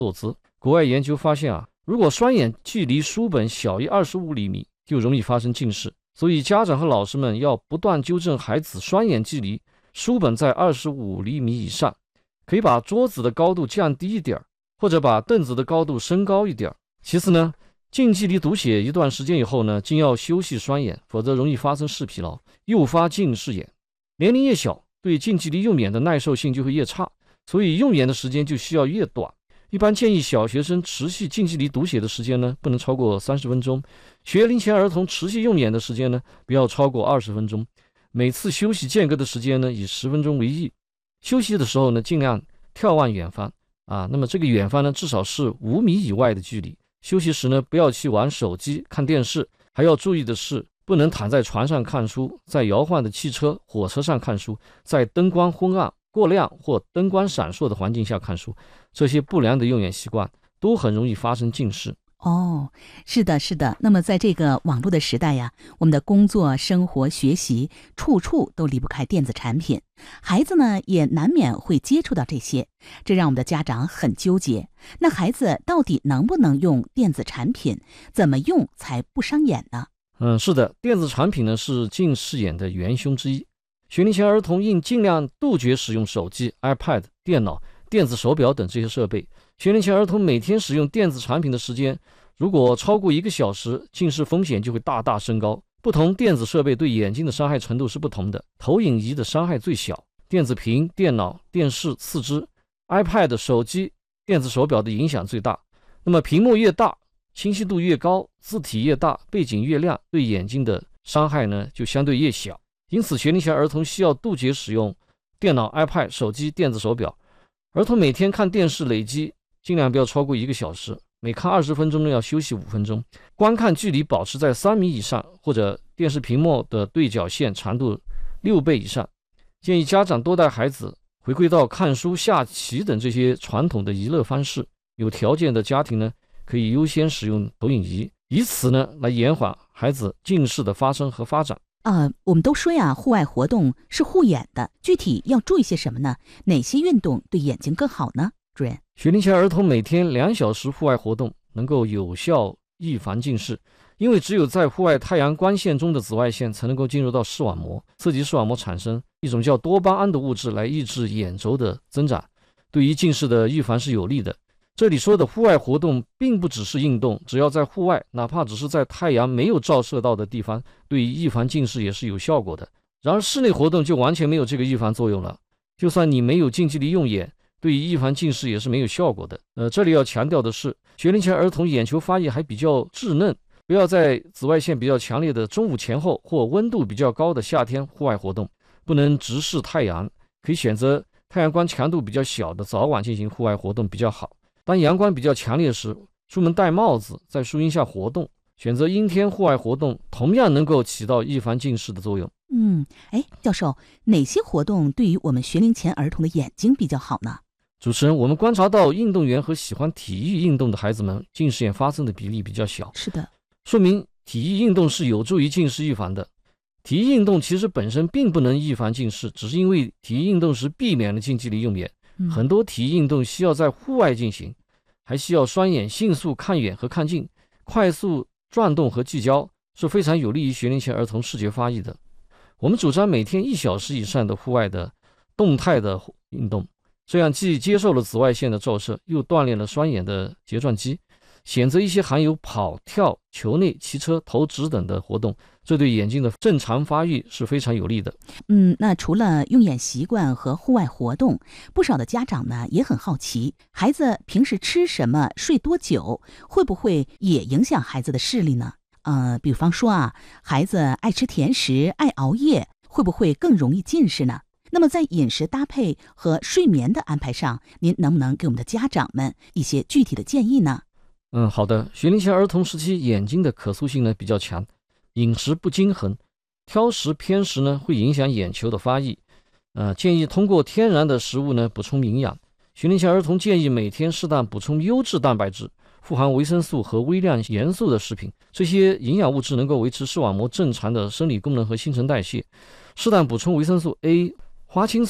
坐姿。国外研究发现如果双眼距离书本小于25厘米，就容易发生近视。所以家长和老师们要不断纠正孩子双眼距离书本在25厘米以上，可以把桌子的高度降低一点，或者把凳子的高度升高一点。其次呢，近距离读写一段时间以后呢，尽要休息双眼，否则容易发生视疲劳，诱发近视眼。年龄越小，对近距离用眼的耐受性就会越差，所以用眼的时间就需要越短。一般建议小学生持续近距离读写的时间呢，不能超过30分钟；学龄前儿童持续用眼的时间呢，不要超过20分钟。每次休息间隔的时间呢，以10分钟为宜。休息的时候呢，尽量眺望远方那么这个远方呢，至少是5米以外的距离。休息时呢，不要去玩手机、看电视，还要注意的是，不能躺在床上看书，在摇晃的汽车、火车上看书，在灯光昏暗、过亮或灯光闪烁的环境下看书。这些不良的用眼习惯都很容易发生近视。 是的，是的。那么在这个网络的时代呀，我们的工作、生活、学习，处处都离不开电子产品。孩子呢，也难免会接触到这些，这让我们的家长很纠结。那孩子到底能不能用电子产品？怎么用才不伤眼呢？ 是的，电子产品呢是近视眼的元凶之一。学龄前儿童应尽量杜绝使用手机、iPad、电脑、电子手表等这些设备。学龄前儿童每天使用电子产品的时间，如果超过1个小时，近视风险就会大大升高。不同电子设备对眼睛的伤害程度是不同的，投影仪的伤害最小，电子屏、电脑、电视次之， iPad、手机、电子手表的影响最大。那么屏幕越大，清晰度越高，字体越大，背景越亮，对眼睛的伤害呢就相对越小。因此学龄前儿童需要杜绝使用电脑、iPad、手机、电子手表。儿童每天看电视累积尽量不要超过1个小时，每看20分钟呢要休息5分钟，观看距离保持在3米以上，或者电视屏幕的对角线长度6倍以上。建议家长多带孩子回归到看书、下棋等这些传统的娱乐方式。有条件的家庭呢，可以优先使用投影仪，以此呢来延缓孩子近视的发生和发展。 我们都说呀，户外活动是护眼的，具体要注意些什么呢？哪些运动对眼睛更好呢？主任， 学龄前儿童每天2小时户外活动能够有效预防近视，因为只有在户外太阳光线中的紫外线才能够进入到视网膜，刺激视网膜产生一种叫多巴胺的物质来抑制眼轴的增长，对于近视的预防是有利的。这里说的户外活动并不只是运动，只要在户外，哪怕只是在太阳没有照射到的地方，对于预防近视也是有效果的。然而室内活动就完全没有这个预防作用了，就算你没有近距离用眼，对于预防近视也是没有效果的。这里要强调的是，学龄前儿童眼球发育还比较稚嫩，不要在紫外线比较强烈的中午前后或温度比较高的夏天户外活动，不能直视太阳，可以选择太阳光强度比较小的早晚进行户外活动比较好。当阳光比较强烈时，出门戴帽子，在树荫下活动，选择阴天户外活动，同样能够起到预防近视的作用。 教授，哪些活动对于我们学龄前儿童的眼睛比较好呢？ 主持人，我们观察到运动员和喜欢体育运动的孩子们近视眼发生的比例比较小。 是的， 说明体育运动是有助于近视预防的。体育运动其实本身并不能预防近视，只是因为体育运动时避免了近距离用眼。很多体育运动需要在户外进行，还需要双眼迅速看远和看近，快速转动和聚焦，是非常有利于学龄前儿童视觉发育的。我们主张每天1小时以上的户外的动态的运动，这样既接受了紫外线的照射，又锻炼了双眼的睫状肌。选择一些含有跑、跳、球类、骑车、投掷等的活动，这对眼睛的正常发育是非常有利的。 那除了用眼习惯和户外活动，不少的家长呢也很好奇，孩子平时吃什么、睡多久，会不会也影响孩子的视力呢？比方说孩子爱吃甜食、爱熬夜，会不会更容易近视呢？那么在饮食搭配和睡眠的安排上，您能不能给我们的家长们一些具体的建议呢？ 好的。学龄前儿童时期眼睛的可塑性呢比较强，饮食不均衡，挑食偏食呢会影响眼球的发育。建议通过天然的食物呢补充营养。学龄前儿童建议每天适当补充优质蛋白质、富含维生素和微量元素的食品，这些营养物质能够维持视网膜正常的生理功能和新陈代谢。适当补充维生素 A、花青素、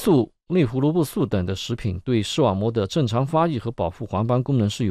类胡萝卜素等的食品对视网膜的正常发育和保护黄斑功能是有